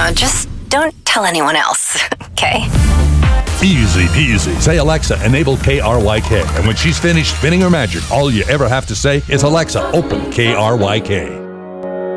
Just don't tell anyone else, okay? Easy peasy. Say, Alexa, enable KRYK. And when she's finished spinning her magic, all you ever have to say is, Alexa, open KRYK.